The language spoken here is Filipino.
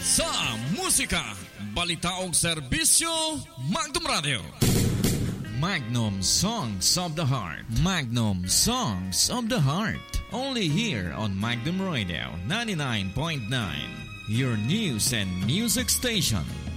sa musika, balita ug serbisyo, Magnum Radio. Magnum Songs of the Heart. Magnum Songs of the Heart. Only here on Magnum Radio 99.9. Your news and music station.